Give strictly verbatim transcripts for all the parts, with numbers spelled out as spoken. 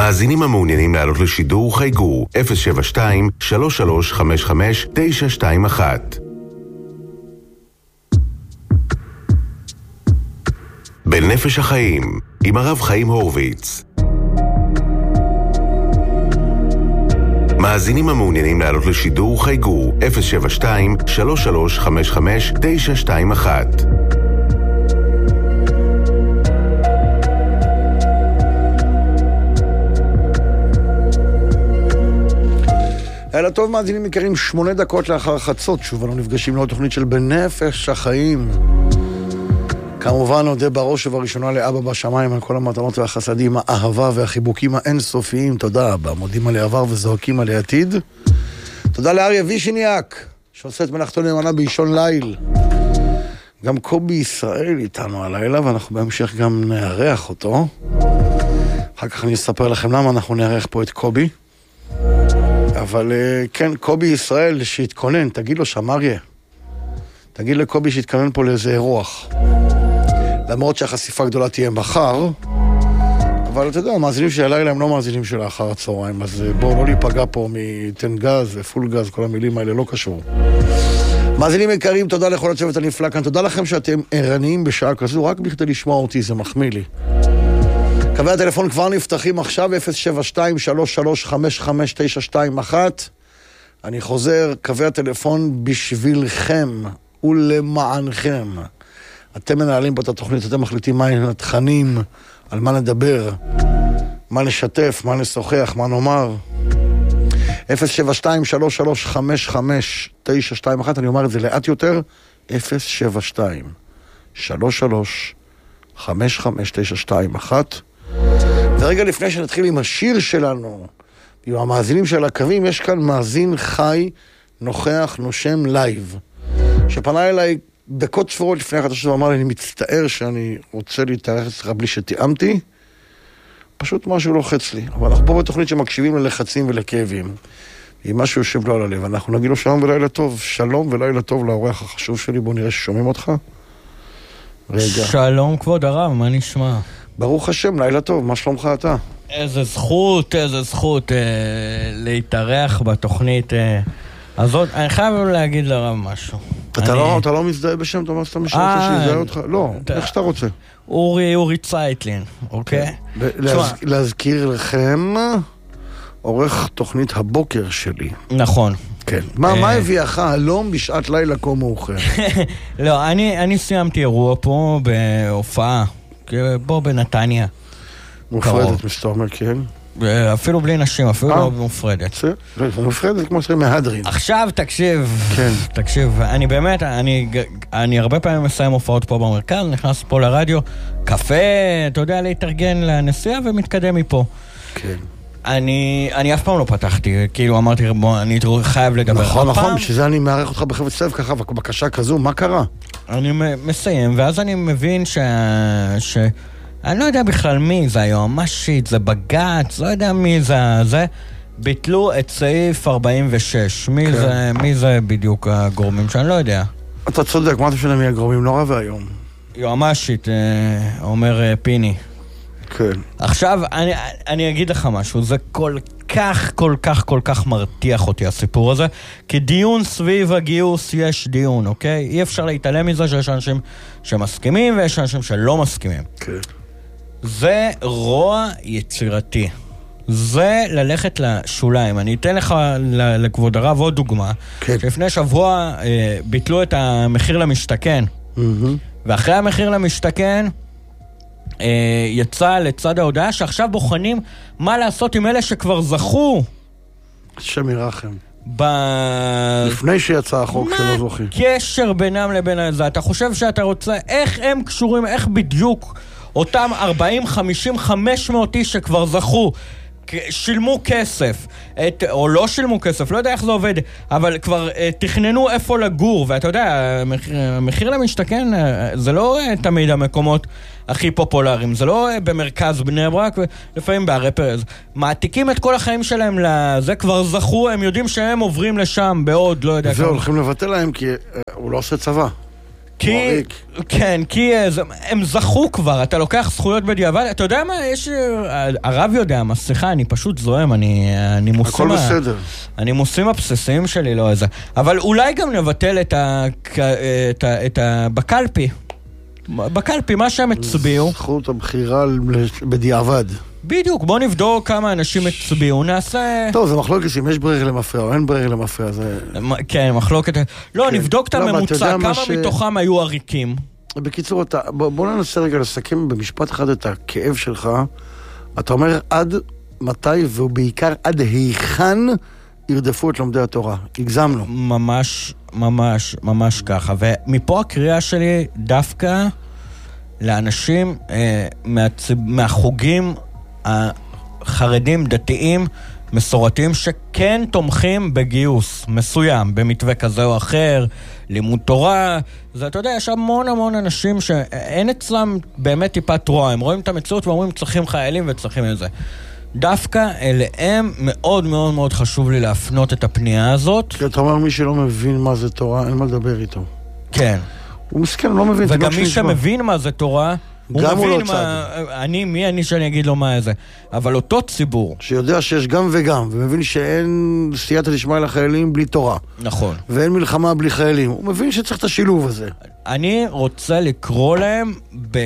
מאזינים המעוניינים לעלות לשידור חייגו אפס שבע שתיים שלוש שלוש חמש חמש תשע שתיים אחת. בנפש החיים עם הרב חיים הורוביץ. מאזינים המעוניינים לעלות לשידור חייגו אפס שבע שתיים שלוש שלוש חמש חמש תשע שתיים אחת. לילה טוב מאזינים יקרים, שמונה דקות לאחר חצות, שוב אנו נפגשים לעוד תוכנית של בנפש החיים. כמובן נודה בראש ובראשונה לאבא בשמיים על כל המתנות והחסדים, האהבה והחיבוקים האינסופיים. תודה אבא, מודים על העבר וזועקים על העתיד. תודה לאריה וישניאק שעושה את מלאכתו נאמנה באישון ליל. גם קובי ישראל איתנו הלילה, ואנחנו בהמשך גם נארח אותו. אחר כך אני אספר לכם למה אנחנו נארח פה את קובי. אבל כן, קובי ישראל שהתכונן, תגיד לו שם אריה, תגיד לקובי שהתכונן פה לאיזה אירוח, למרות שהחשיפה הגדולה תהיה מחר, אבל אתה יודע, המאזינים של הלילה הם לא מאזינים של האחר הצהריים, אז בואו לא להיפגע פה מתן גז ופול גז, כל המילים האלה לא קשור. מאזינים יקרים, תודה לכל הצוות הנפלא כאן, תודה לכם שאתם ערניים בשעה כזו, רק בכדי לשמוע אותי, זה מחמיא לי. קווי הטלפון כבר נפתחים עכשיו, אפס שבע שתיים שלוש שלוש חמש חמש תשע שתיים אחת. אני חוזר, קווי הטלפון בשבילכם ולמענכם. אתם מנהלים פה את התוכנית, אתם מחליטים מה התכנים, על מה נדבר, מה נשתף, מה נשוחח, מה נאמר. אפס שבע שתיים שלוש שלוש חמש חמש תשע שתיים אחת, אני אומר את זה לאט יותר, אפס שבע שתיים שלוש שלוש חמש חמש תשע שתיים אחת. ורגע לפני שנתחיל עם השיר שלנו, עם המאזינים של הקווים, יש כאן מאזין חי, נוכח, נושם, לייב, שפנה אליי דקות ספורות לפני אחת השבוע, אמר לי, אני מצטער שאני רוצה להתארח אצלך בלי שתיאמתי, פשוט משהו לוחץ לי. אבל אנחנו פה בתוכנית שמקשיבים ללחצים ולכאבים, עם משהו יושב לו על הלב. אנחנו נגיד לו שלום ולילה טוב, שלום ולילה טוב לאורח החשוב שלי, בוא נראה ששומעים אותך. רגע. שלום כבוד הרב, מה נשמע? ברוך השם, לילה טוב, מה שלומך אתה? איזה זכות, איזה זכות אה, להתארח בתוכנית אה, הזאת. אני חייב להגיד לרב משהו. אתה, אני... לא, אתה לא מזדהה בשם, אתה אומר שאתה משהו רוצה שיזדהה אותך? לא, אתה... איך שאתה רוצה. אורי, אורי צייטלין, אוקיי? ב- להז... להזכיר לכם, עורך תוכנית הבוקר שלי. נכון. כן. מה, מה הביאך הלום בשעת לילה כה מאוחר? לא, אני, אני סיימתי אירוע פה בהופעה. בוא בנתניה. מופרדת, מסתה אומר, כן. אפילו בלי נשים, אפילו לא מופרדת. זה מופרדת כמו שרים מהדרין. עכשיו תקשיב, תקשיב, אני באמת, אני הרבה פעמים מסיים הופעות פה במרכז, נכנס פה לרדיו, קפה, אתה יודע, להתארגן לנסיעה ומתקדם מפה. כן. אני, אני אף פעם לא פתחתי, כאילו אמרתי, בוא, אני חייב לדבר. נכון, נכון, בשביל זה אני מערך אותך בחפץ לב ככה, בקשה כזו, מה קרה? אני מסיים, ואז אני מבין ש... ש... אני לא יודע בכלל מי זה היום, משית, זה בגץ, לא יודע מי זה, זה... ביטלו את סעיף ארבעים ושש. מי, כן. זה, מי זה בדיוק הגורמים שאני לא יודע. אתה צודק, מה אתה שונה מי הגורמים? נורא והיום. יועמשית, אומר פיני. כן. עכשיו, אני, אני אגיד לך משהו, זה כל כך, כל כך, כל כך מרתיח אותי הסיפור הזה, כי דיון סביב הגיוס יש דיון, אוקיי? אי אפשר להתעלם מזה שיש אנשים שמסכימים ויש אנשים שלא מסכימים. כן. זה רוע יצירתי. זה ללכת לשוליים. אני אתן לך לכבוד הרב עוד דוגמה, כן. שלפני שבוע אה, ביטלו את המחיר למשתכן, mm-hmm. ואחרי המחיר למשתכן, יצא לצד ההודעה שעכשיו בוחנים מה לעשות עם אלה שכבר זכו. השם ירחם. ב... לפני שיצא החוק שלא זוכי. מה קשר בינם לבין הזה? אתה חושב שאתה רוצה, איך הם קשורים, איך בדיוק אותם ארבעים, חמישים, חמש מאות איש שכבר זכו, שילמו כסף, את, או לא שילמו כסף, לא יודע איך זה עובד, אבל כבר uh, תכננו איפה לגור, ואתה יודע, המחיר, המחיר למשתכן, uh, זה לא uh, תמיד המקומות הכי פופולריים, זה לא uh, במרכז בני ברק, ולפעמים בערי פרז. מעתיקים את כל החיים שלהם לזה, כבר זכו, הם יודעים שהם עוברים לשם בעוד, לא יודע כמה. זה הולכים לבטל להם, כי uh, הוא לא עושה צבא. כי, כן, כי הם זכו כבר, אתה לוקח זכויות בדיעבד, אתה יודע מה, יש, הרב יודע, מסליחה, אני פשוט זוהם, אני, אני מוסים, הכל בסדר. אני מוסים הבסיסיים שלי, לא איזה, אבל אולי גם נבטל את ה, את ה, את ה, בקלפי, בקלפי, מה שהם הצביעו. זכות הבחירה בדיעבד. בדיוק, בוא נבדוק כמה אנשים הצביעו, נעשה... טוב, זה מחלוקת, אם יש ברירה למפריע או אין ברירה למפריע, זה... כן, מחלוקת... לא, נבדוק את הממוצע, כמה מתוכם היו עריקים. בקיצור, בוא ננסה רגע לסכם במשפט אחד את הכאב שלך. אתה אומר עד מתי, ובעיקר עד היכן ירדפו את לומדי התורה. הגזמנו. ממש, ממש, ממש ככה. ומפה הקריאה שלי דווקא לאנשים אה, מהצ... מהחוגים החרדים, דתיים, מסורתיים, שכן תומכים בגיוס מסוים, במתווה כזה או אחר, לימוד תורה. זה, אתה יודע, יש המון המון אנשים שאין אצלם באמת טיפת רוע. הם רואים את המציאות ואומרים, צריכים חיילים וצריכים את זה. דווקא אליהם מאוד מאוד מאוד חשוב לי להפנות את הפנייה הזאת. כי אתה אומר, מי שלא מבין מה זה תורה, אין מה לדבר איתו. כן. הוא מסכן, הוא לא מבין. וגם מי שמבין מה זה תורה, הוא מבין מה... אני, מי אני שאני אגיד לו מה זה. אבל אותו ציבור... שיודע שיש גם וגם, ומבין שאין סייעתא דשמיא לחיילים בלי תורה. נכון. ואין מלחמה בלי חיילים. הוא מבין שצריך את השילוב הזה. אני רוצה לקרוא להם ב...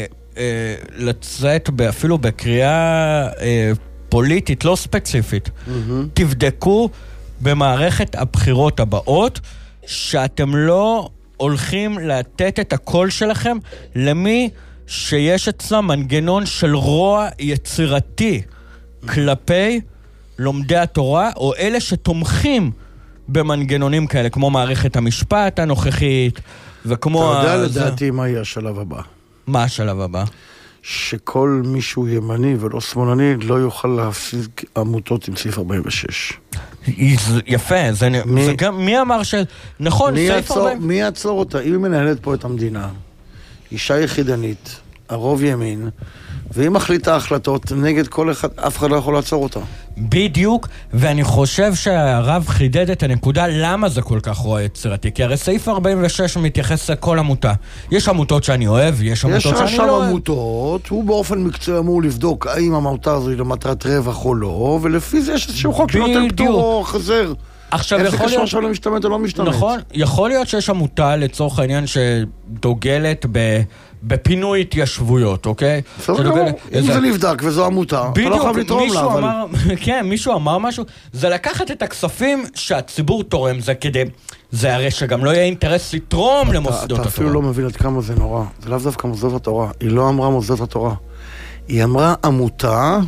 לצאת אפילו בקריאה פוליטית, לא ספציפית. תבדקו במערכת הבחירות הבאות, שאתם לא הולכים לתת את הקול שלכם למי שיש אצלם מנגנון של רוע יצירתי כלפי לומדי התורה, או אלה שתומכים במנגנונים כאלה, כמו מערכת המשפט הנוכחית, וכמו... אתה יודע לדעתי מה יהיה השלב הבא. מה השלב הבא? שכל מישהו ימני ולא שמאלני לא יוכל להפסיד עמותות עם סעיף ארבעים ושש. יפה, זה, מי, זה גם, מי אמר ש... נכון, מי סעיף יעצור, ארבעים... מי יעצור אותה? היא מנהלת פה את המדינה, אישה יחידנית, הרוב ימין, והיא מחליטה החלטות נגד כל אחד, אף אחד לא יכול לעצור אותה. בדיוק, ואני חושב שהרב חידד את הנקודה למה זה כל כך רוע יצירתי, כי הרי סעיף ארבעים ושש מתייחס לכל עמותה. יש עמותות שאני אוהב, יש עמותות שאני לא אוהב. יש שם עמותות, הוא באופן מקצועי אמור לבדוק האם העמותה הזו היא למטרת רווח או לא, ולפי זה יש איזשהו חוק שנותן פטור או חזר. עכשיו יכול להיות... איך זה קשור לא משתמט או לא משתמט? נכון, יכול להיות שיש עמותה לצורך העניין שדוגלת ב... בפינוי התיישבויות, אוקיי? אם זה נבדק וזו עמותה, אתה לא חייב לתרום לה, אבל... כן, מישהו אמר משהו, זה לקחת את הכספים שהציבור תורם, זה כדי... זה הרי שגם לא יהיה אינטרס לתרום למוסדות התורה. אתה אפילו לא מבין עד כמה זה נורא. זה לאו דווקא מוסדות התורה. היא לא אמרה מוסדות התורה. היא אמרה עמותה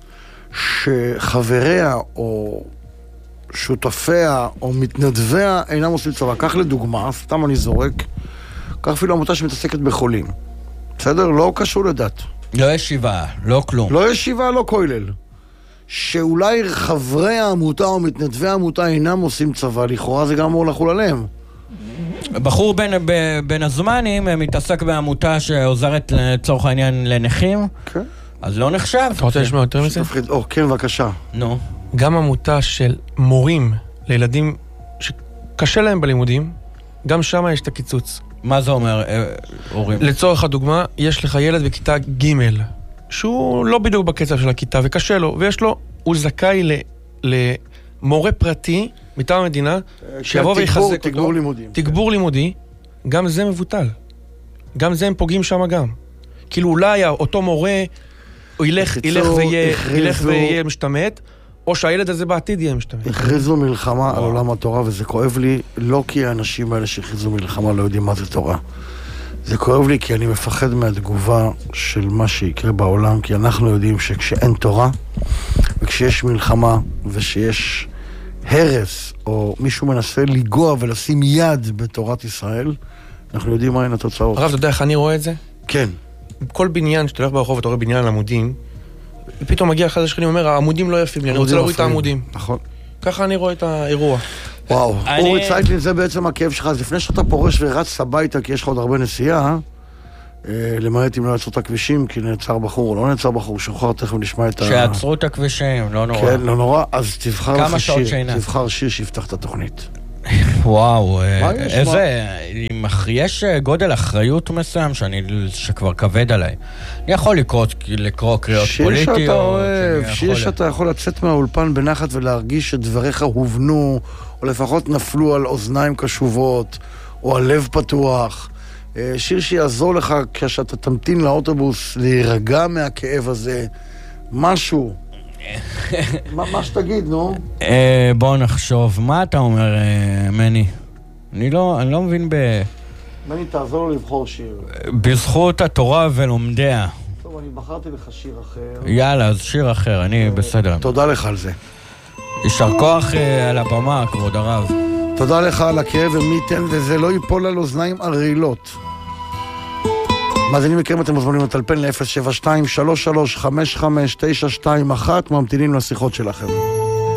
שחבריה או שותפיה או מתנדביה אינם עושים צבא. כך לדוגמה, סתם אני זורק, כך אפילו עמותה שמתעסקת בחולים. בסדר? לא קשור לדת. לא ישיבה, לא כלום. לא ישיבה, לא כולל. שאולי חברי העמותה או מתנדבי העמותה אינם עושים צבא, לכאורה זה גם אמור לחול עליהם. בחור בין, בין הזמנים מתעסק בעמותה שעוזרת לצורך העניין לנכים, כן. אז לא נחשב. אתה רוצה לשמוע יותר מזה? או, כן, בבקשה. נו. גם עמותה של מורים לילדים שקשה להם בלימודים, גם שם יש את הקיצוץ. מה זה אומר, הורים? לצורך הדוגמה, יש לך ילד בכיתה ג' שהוא לא בדיוק בקצב של הכיתה וקשה לו, ויש לו, הוא זכאי ל, למורה פרטי מטעם המדינה, שיבוא ויחזק אותו. תגבור לימודים. תגבור לימודי, גם זה מבוטל. גם זה הם פוגעים שם גם. כאילו אולי אותו מורה, הוא ילך, ילך ויהיה, ילך ויהיה משתמט, או שהילד הזה בעתיד יהיה משתמט. הכריזו מלחמה על עולם התורה, וזה כואב לי, לא כי האנשים האלה שהכריזו מלחמה לא יודעים מה זה תורה. זה כואב לי כי אני מפחד מהתגובה של מה שיקרה בעולם, כי אנחנו יודעים שכשאין תורה, וכשיש מלחמה, ושיש הרס, או מישהו מנסה לגוע ולשים יד בתורת ישראל, אנחנו יודעים מה הן התוצאות. הרב, אתה יודע איך אני רואה את זה? כן. כל בניין, שאתה הולך ברחוב ואתה רואה בניין על עמודים, ופתאום מגיע אחד השכנים ואומר, העמודים לא יפים לי, אני רוצה להוריד את העמודים. נכון. ככה אני רואה את האירוע. וואו, אורי צייטלין, זה בעצם הכאב שלך. אז לפני שאתה פורש ורץ הביתה, כי יש לך עוד הרבה נסיעה, למעט אם לא יעצרו את הכבישים, כי נעצר בחור או לא נעצר בחור, שוחרר, תכף נשמע את ה... שיעצרו את הכבישים, לא נורא. כן, לא נורא, אז תבחר לך שיר, שינה. תבחר שיר שיפתח את התוכנית. וואו, איזה, יש גודל אחריות מסוים שאני, שכבר כבד עליי. אני יכול לקרוא, לקרוא קריאות פוליטיות. שיר שאתה אוהב, שיר שאתה יכול לצאת מהאולפן בנחת ולהרגיש שדבריך הובנו, או לפחות נפלו על אוזניים קשובות, או על לב פתוח. שיר שיעזור לך כשאתה תמתין לאוטובוס להירגע מהכאב הזה. משהו. מה שתגיד, נו? בוא נחשוב. מה אתה אומר, מני? אני לא מבין ב... מני, תעזור לו לבחור שיר. בזכות התורה ולומדיה. טוב, אני בחרתי לך שיר אחר. יאללה, אז שיר אחר, אני בסדר. תודה לך על זה. יישר כוח על הבמה, כבוד הרב. תודה לך על הכאב, ומי ייתן וזה לא ייפול על אוזניים ערלות. מאזינים יקרים, אתם מוזמנים לטלפן ל-אפס שבע שתיים שלוש שלוש חמש חמש תשע שתיים אחת, ממתינים לשיחות שלכם.